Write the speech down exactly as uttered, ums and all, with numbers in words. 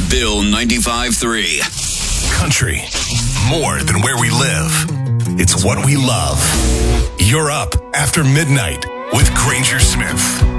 Bill ninety-five three. Country, more than where we live. It's what we love. You're up after midnight with Granger Smith.